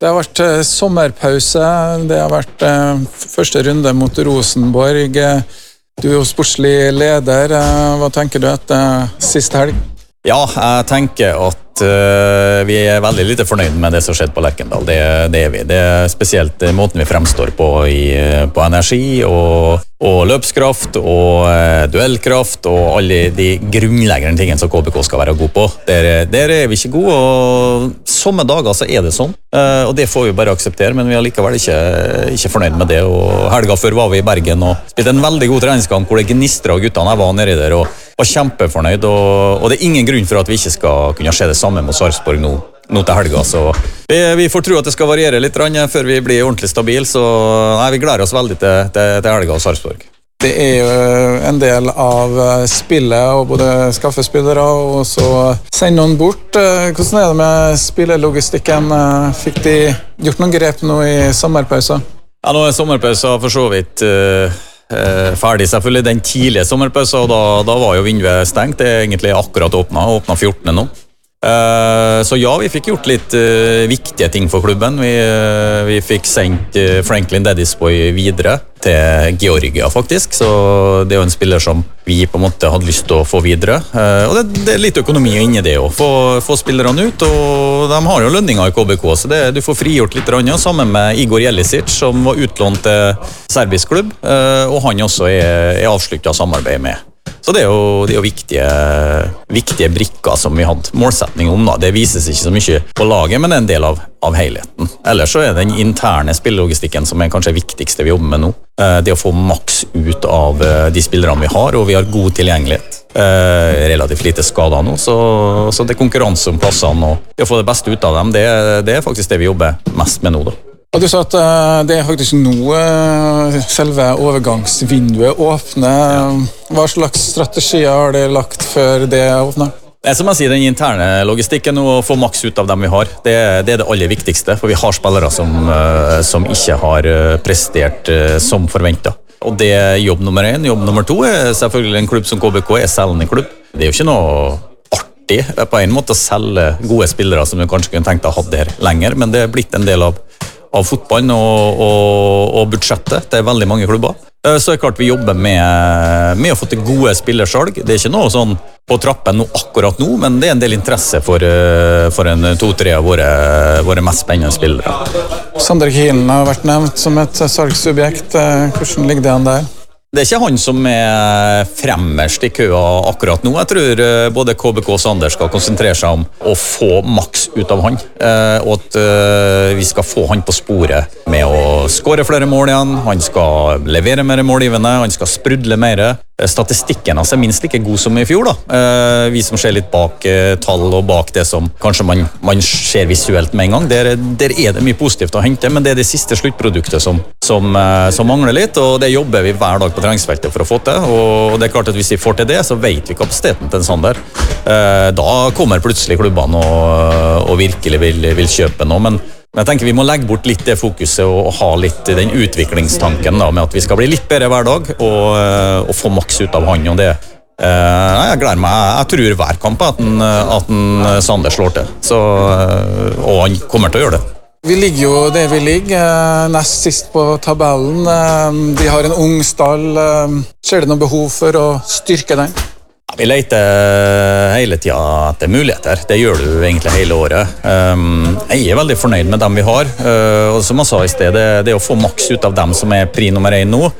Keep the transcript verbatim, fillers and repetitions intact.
Det har vært eh, sommerpause, det har vært eh, første runde mot Rosenborg. Du er jo sportslig leder. Eh, hva tenker du etter siste helg? Ja, jeg tenker at uh, vi er veldig lite fornøyd med det som skjedde på Lerkendal. Det, det er vi. Det er spesielt måten vi fremstår på i, på energi og, og løpskraft og uh, duellkraft og alle de grunnleggende tingene som K B K skal være god på. Der, der er vi ikke gode, og somme dager så er det sånn. Uh, og det får vi bare akseptere, men vi er likevel ikke, ikke fornøyd med det. Og helga før var vi i Bergen og spilte en veldig god treningskamp hvor det gnistret av guttene. Jeg var nede der og var kjempefornøyd, og, og det er ingen grunn for at vi ikke skal kunne skje det samme mot Sarpsborg nå, nå til helga, så vi, vi får tro at det skal variere litt før vi blir ordentlig stabil, så nei, vi gleder oss veldig til, til, til helga og Sarpsborg. Det er jo en del av spillet, og både skaffe spillere og så sende noen bort. Hvordan er det med spillelogistikken? Fikk de gjort noen grep nå i sommerpausen? Ja, nå er sommerpausen for så vidt uh, ferdig, selvfølgelig den tidlige sommerpausen, og da, da var jo vinduet stengt. Det er egentlig akkurat åpnet, åpnet fjortende nå. Uh, så ja, vi fikk gjort litt uh, viktige ting for klubben. Vi, uh, vi fikk sendt uh, Franklin Daddy'sboy videre til Georgia, faktisk. Så det er jo en spiller som vi på en måte hadde lyst til å få videre. Uh, og det, det er litt økonomi inni det også. Få, få spillerne ut, og de har jo lønninger i K B K, så det, du får frigjort litt rann, sammen med Igor Jelisic, som var utlånt til serbisk klubb, uh, og han også er, er avsluttet samarbeid med. Så det er jo, det er jo viktige, viktige brikker som vi hadde målsetning om. Da. Det vises ikke så mye på laget, men det er en del av, av helheten. Ellers så er det den interne spillelogistikken som er kanskje det viktigste vi jobber med nå. Det å få maks ut av de spillerne vi har, og vi har god tilgjengelighet. Relativt lite skader nå, så, så det er konkurranse om plassene, og det å få det beste ut av dem, det, det er faktisk det vi jobber mest med nå da. Og du sa at det er faktisk nå selve overgangsvinduet åpner. Hva slags strategier har dere lagt før det åpner? Det er som jeg sier, den interne logistikken og å få maks ut av dem vi har, det, det er det aller viktigste, for vi har spillere som, som ikke har prestert som forventet. Og det er jobb nummer én. Jobb nummer to er selvfølgelig en klubb som K B K er selgende klubb. Det er jo ikke noe artig på en måte å selge gode spillere som du kanskje kunne tenkt deg å ha der lenger, men det er blitt en del av av fotballen og, og, og budsjettet. Det er veldig mange klubber. Så er det klart vi jobber med, med å få til gode spillersalg. Det er ikke noe sånn på trappen nå, akkurat nå, men det er en del interesse for, for en to-tre av våre, våre mest spennende spillere. Sander Kielen har vært nevnt som et salgsobjekt. Hvordan ligger det an der? Det er ikke han som er fremmerst i køa akkurat nå. Jeg tror både K B K og Sander skal konsentrere seg om å få maks ut av han, og at vi skal få han på sporet med å skåre flere mål igjen. Han skal levere mer målgivende, han skal sprudle mer. Statistikken altså, er minst like god som i fjor da. Vi som ser litt bak tall og bak det som kanskje man, man ser visuelt med en gang, der, der er det mye positivt å hente, men det er det siste sluttproduktet som, som, som mangler litt, og det jobber vi hver dag på treningsfeltet for å få til, og det er klart at hvis vi får til det, så vet vi kapasiteten til en Sander. Da kommer plutselig klubbene og, og virkelig vil, vil kjøpe noe, men Men jeg tenker vi må legge bort litt det fokuset og ha litt den utviklingstanken da, med at vi skal bli litt bedre hver dag og, og få maks ut av han og det. Uh, jeg gleder meg, jeg, jeg tror hver kamp at, den, at den Sander slår til, så, og han kommer til å gjøre det. Vi ligger jo det vi ligger, nest sist på tabellen. De har en ung stall. Ser det noe behov for å styrke den? Vi leter hele tiden etter muligheter. Det gjør du egentlig hele året. Jeg er veldig fornøyd med dem vi har. Og som jeg sa i sted, det, det å få maks ut av dem som er pri nummer én nå,